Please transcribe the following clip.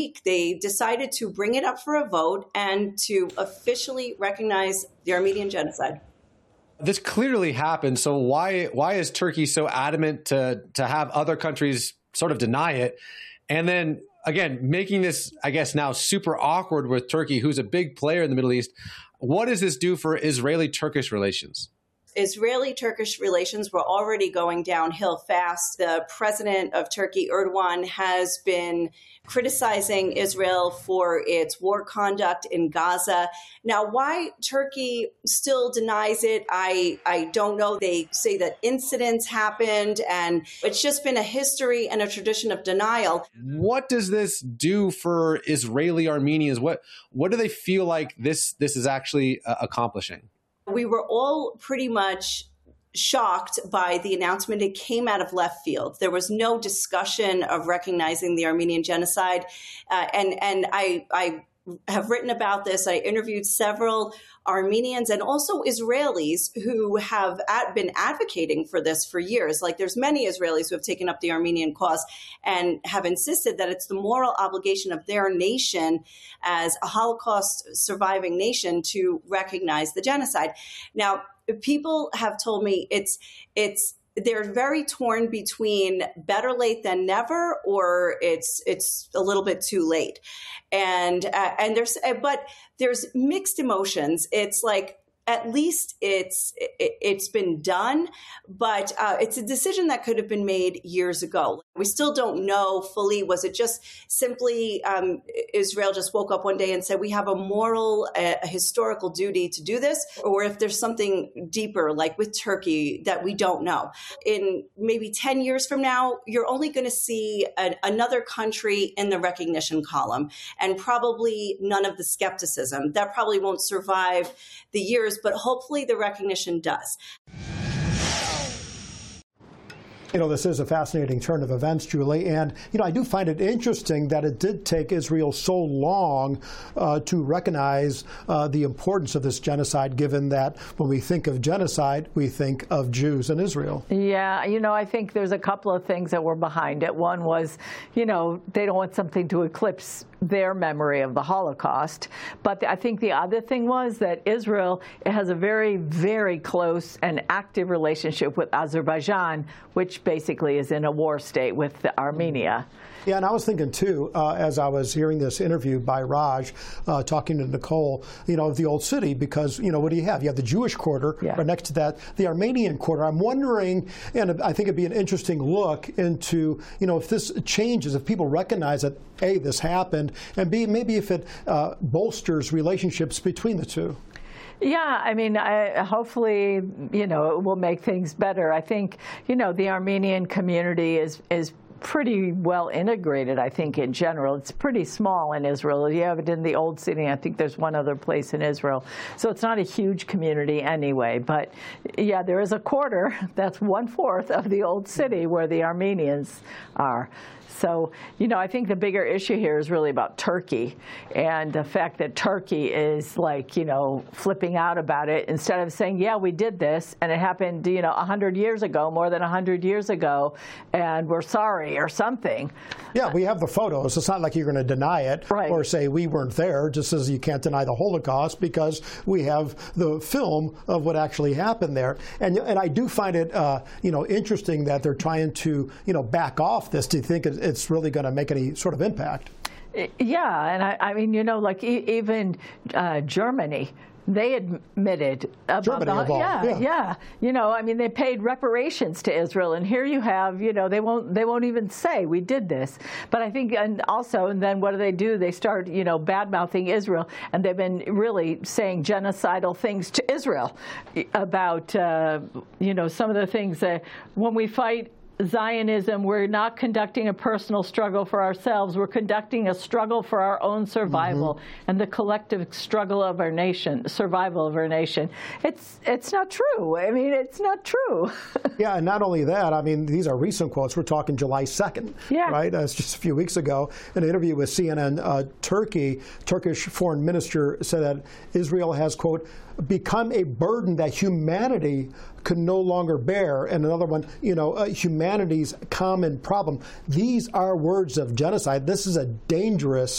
They decided to bring it up for a vote and to officially recognize the Armenian genocide. This clearly happened. So why is Turkey so adamant to have other countries sort of deny it? And then, again, making this, I guess, now super awkward with Turkey, who's a big player in the Middle East. What does this do for Israeli-Turkish relations? Israeli-Turkish relations were already going downhill fast. The president of Turkey, Erdogan, has been criticizing Israel for its war conduct in Gaza. Now, why Turkey still denies it, I don't know. They say that incidents happened, and it's just been a history and a tradition of denial. What does this do for Israeli Armenians? What do they feel like this is actually accomplishing? We were all pretty much shocked by the announcement. It came out of left field. There was no discussion of recognizing the Armenian genocide. And I have written about this. I interviewed several Armenians and also Israelis who have been advocating for this for years. Like, there's many Israelis who have taken up the Armenian cause and have insisted that it's the moral obligation of their nation as a Holocaust surviving nation to recognize the genocide. Now, people have told me they're very torn between better late than never, or it's a little bit too late, and there's mixed emotions. It's like, at least it's been done, but it's a decision that could have been made years ago. We still don't know fully. Was it just simply Israel just woke up one day and said, we have a moral, a historical duty to do this? Or if there's something deeper, like with Turkey, that we don't know. In maybe 10 years from now, you're only going to see another country in the recognition column, and probably none of the skepticism. That probably won't survive the years, but hopefully the recognition does. You know, this is a fascinating turn of events, Julie, and, you know, I do find it interesting that it did take Israel so long to recognize the importance of this genocide, given that when we think of genocide, we think of Jews in Israel. Yeah, you know, I think there's a couple of things that were behind it. One was, you know, they don't want something to eclipse their memory of the Holocaust. But I think the other thing was that Israel has a very, very close and active relationship with Azerbaijan, which basically is in a war state with Armenia. Yeah, and I was thinking, too, as I was hearing this interview by Raj, talking to Nicole, you know, of the Old City, because, you know, what do you have? You have the Jewish quarter, right next to that, the Armenian quarter. I'm wondering, and I think it'd be an interesting look into, you know, if this changes, if people recognize that, A, this happened, and B, maybe if it bolsters relationships between the two. Yeah, I mean, hopefully, you know, it will make things better. I think, you know, the Armenian community is pretty well integrated, I think, in general. It's pretty small in Israel. You have it in the Old City. I think there's one other place in Israel. So it's not a huge community anyway. But, yeah, there is a quarter, that's 1/4 of the Old City where the Armenians are. So, you know, I think the bigger issue here is really about Turkey and the fact that Turkey is, like, you know, flipping out about it instead of saying, yeah, we did this and it happened, you know, 100 years ago, more than 100 years ago, and we're sorry or something. Yeah, we have the photos. It's not like you're going to deny it or say we weren't there, just as you can't deny the Holocaust, because we have the film of what actually happened there. And I do find it, you know, interesting that they're trying to, you know, back off this. Do you think it's really going to make any sort of impact? Yeah, and I mean, you know, like even Germany, they admitted about yeah. You know, I mean, they paid reparations to Israel, and here you have, you know, they won't even say we did this. But I think, and then what do? They start, you know, bad-mouthing Israel, and they've been really saying genocidal things to Israel about, you know, some of the things that when we fight Zionism, we're not conducting a personal struggle for ourselves. We're conducting a struggle for our own survival and the collective struggle of our nation, survival of our nation. It's not true. I mean, it's not true. Yeah, and not only that, I mean, these are recent quotes. We're talking July 2nd, right? That's just a few weeks ago. In an interview with CNN Turkish foreign minister said that Israel has, quote, become a burden that humanity could no longer bear, and another one, humanity's common problem. These are words of genocide. This is a dangerous